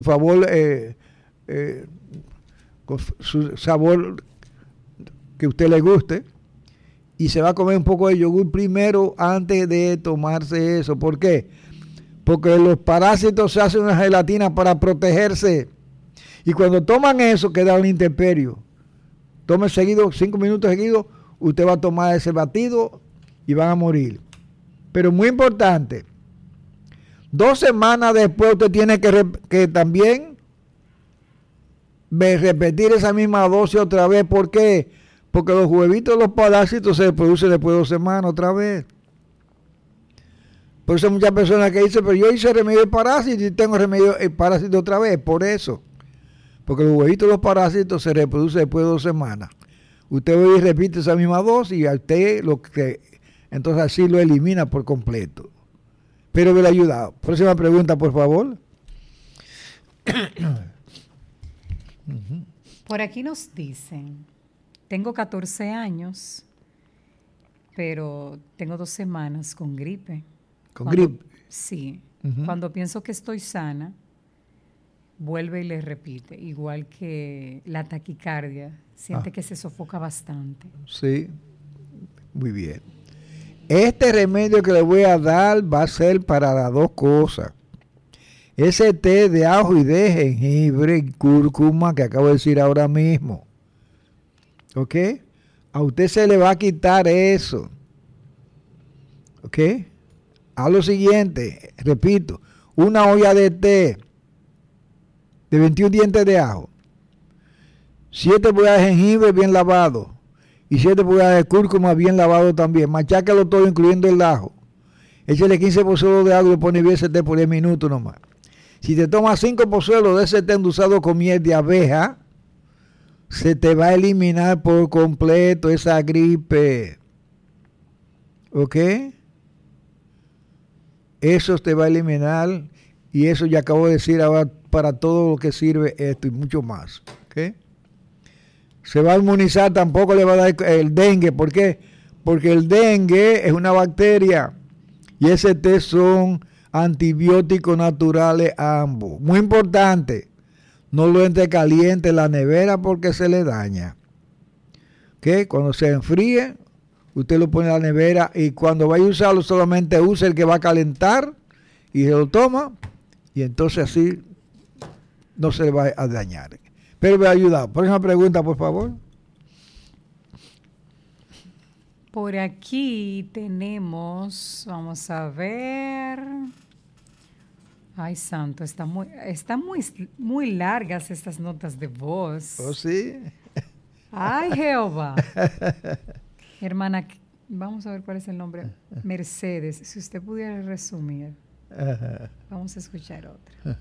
favor, con su sabor que a usted le guste, y se va a comer un poco de yogur primero antes de tomarse eso. ¿Por qué? Porque los parásitos se hacen una gelatina para protegerse, y cuando toman eso queda un intemperio. Tome seguido, 5 minutos seguidos, usted va a tomar ese batido y van a morir. Pero muy importante, 2 semanas después usted tiene que también repetir esa misma dosis otra vez. ¿Por qué? Porque los huevitos de los parásitos se producen después de 2 semanas otra vez. Por eso hay muchas personas que dicen, pero yo hice remedio de parásito y tengo remedio de parásito otra vez. Por eso. Porque los huevitos de los parásitos se reproducen después de 2 semanas. Usted hoy repite esa misma dosis y a usted entonces así lo elimina por completo. Espero haberle ayudado. Próxima pregunta, por favor. Por aquí nos dicen, tengo 14 años, pero tengo 2 semanas con gripe. ¿Con gripe? Sí. Cuando pienso que estoy sana, vuelve y le repite, igual que la taquicardia. Siente que se sofoca bastante. Sí, muy bien. Este remedio que le voy a dar va a ser para las 2 cosas. Ese té de ajo y de jengibre y cúrcuma que acabo de decir ahora mismo. ¿Ok? A usted se le va a quitar eso. ¿Ok? A lo siguiente, repito, una olla de té de 21 dientes de ajo, 7 pulgadas de jengibre bien lavado y 7 pulgadas de cúrcuma bien lavado también. Machácalo todo incluyendo el ajo. Échale 15 pozuelos de agua y le pone bien ese té por 10 minutos nomás. Si te tomas 5 pozuelos de ese té endulzado con miel de abeja, se te va a eliminar por completo esa gripe. ¿Ok? Eso te va a eliminar, y eso ya acabo de decir ahora para todo lo que sirve esto y mucho más. ¿Ok? Se va a inmunizar, tampoco le va a dar el dengue. ¿Por qué? Porque el dengue es una bacteria y ese té son antibióticos naturales ambos. Muy importante, no lo entre caliente en la nevera porque se le daña. ¿Ok? Cuando se enfríe, usted lo pone en la nevera y cuando vaya a usarlo solamente use el que va a calentar y se lo toma, y entonces así no se le va a dañar. Pero me ha ayudado. Próxima pregunta, por favor. Por aquí tenemos, vamos a ver. Ay, santo, están muy largas estas notas de voz. ¿Oh, sí? Ay, Jehová. Hermana, vamos a ver cuál es el nombre. Mercedes, si usted pudiera resumir. Vamos a escuchar otra.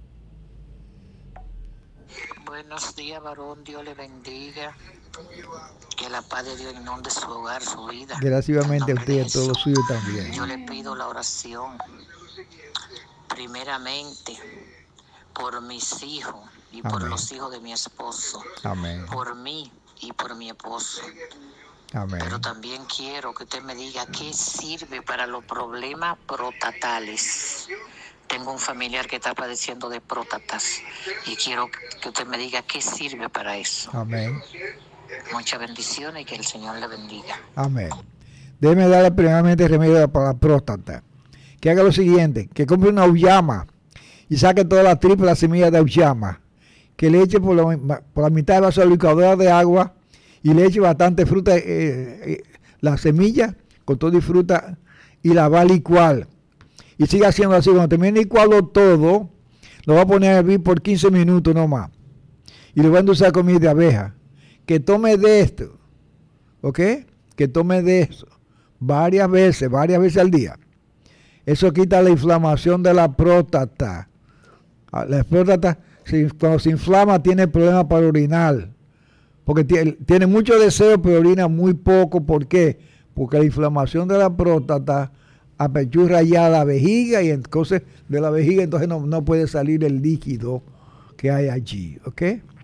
Buenos días, varón, Dios le bendiga. Que la paz de Dios inunde su hogar, su vida. Graciosamente a usted y a todos los suyos también. Yo le pido la oración, primeramente, por mis hijos y por los hijos de mi esposo. Amén. Por mí y por mi esposo. Amén. Pero también quiero que usted me diga qué sirve para los problemas prostatales. Tengo un familiar que está padeciendo de próstatas y quiero que usted me diga qué sirve para eso. Amén. Muchas bendiciones y que el Señor le bendiga. Amén. Déjeme darle primeramente remedio para la próstata. Que haga lo siguiente, que compre una auyama y saque todas las triplas semillas de auyama, que le eche por la mitad de vaso de licuadora de agua y le eche bastante fruta, la semilla con todo y fruta, y la va a licuar. Y sigue haciendo así. Cuando termine de licuarlo todo, lo va a poner a hervir por 15 minutos nomás. Y le va a endulzar con miel de abeja. Que tome de esto, ¿ok? Que tome de eso varias veces al día. Eso quita la inflamación de la próstata. La próstata, cuando se inflama, tiene problemas para orinar. Porque tiene mucho deseo, pero orina muy poco. ¿Por qué? Porque la inflamación de la próstata apechurra ya la vejiga, y entonces de la vejiga entonces no puede salir el líquido que hay allí. ¿Ok?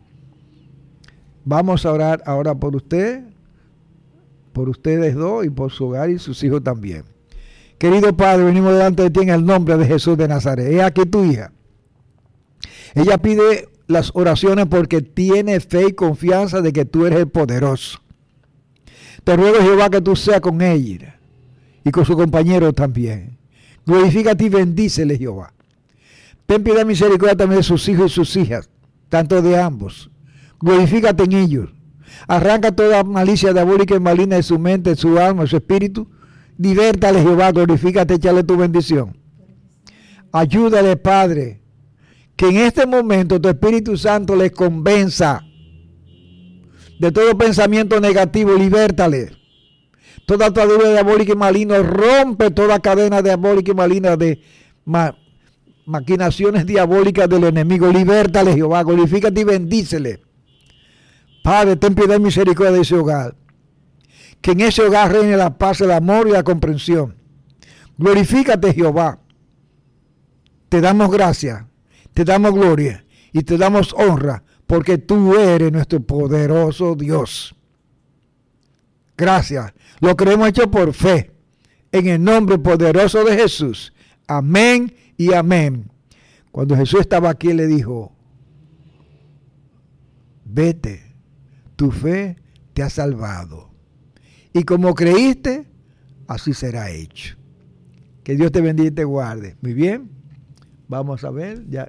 Vamos a orar ahora por usted, por ustedes dos y por su hogar y sus hijos también. Querido Padre, venimos delante de ti en el nombre de Jesús de Nazaret. He aquí tu hija. Ella pide las oraciones porque tiene fe y confianza de que tú eres el poderoso. Te ruego, Jehová, que tú seas con ella y con su compañero también. Glorifícate y bendícele, Jehová. Ten piedad y misericordia también de sus hijos y sus hijas, tanto de ambos. Glorifícate en ellos. Arranca toda malicia diabólica y maligna de su mente, de su alma, de su espíritu. Divértale, Jehová, glorifícate, échale tu bendición. Ayúdale, Padre, que en este momento tu Espíritu Santo les convenza de todo pensamiento negativo, libértale. Toda atadura diabólica y maligna, rompe toda cadena diabólica y maligna de maquinaciones diabólicas del enemigo. Libértale, Jehová, glorifícate y bendícele. Padre, ten piedad y misericordia de ese hogar. Que en ese hogar reine la paz, el amor y la comprensión. Glorifícate, Jehová. Te damos gracias, te damos gloria y te damos honra, porque tú eres nuestro poderoso Dios. Gracias. Lo que hemos hecho por fe. En el nombre poderoso de Jesús. Amén y amén. Cuando Jesús estaba aquí, le dijo: vete, tu fe te ha salvado. Y como creíste, así será hecho. Que Dios te bendiga y te guarde. Muy bien. Vamos a ver. Ya.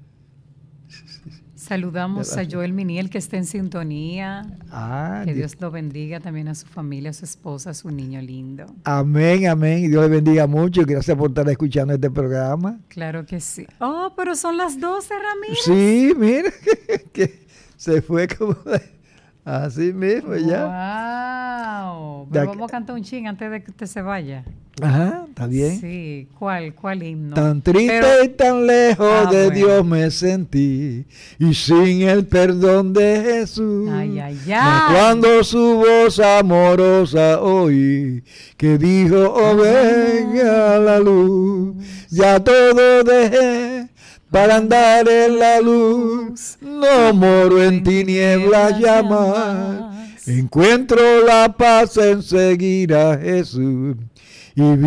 Saludamos a Joel Miniel, que está en sintonía. Que Dios lo bendiga también a su familia, a su esposa, a su niño lindo. Amén, amén. Y Dios le bendiga mucho. Gracias por estar escuchando este programa. Claro que sí. Oh, pero son las 12, Ramírez. Sí, mira, que se fue como así mismo ya. Wow. Pero vamos a cantar un ching antes de que usted se vaya. Ajá, está bien. Sí, ¿cuál himno? Tan triste y tan lejos de Dios me sentí, y sin el perdón de Jesús. Ay, ay, ay. Mas cuando su voz amorosa oí, que dijo: oh, ven a la luz, ya todo dejé para andar en la luz. No moro en tinieblas ya más, encuentro la paz en seguir a Jesús. Y